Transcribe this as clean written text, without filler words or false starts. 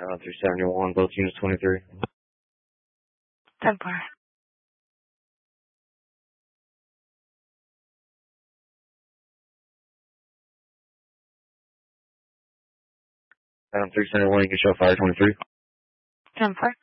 371, both units 23. 10-4. Adam 371, you can show fire 23. 10-4.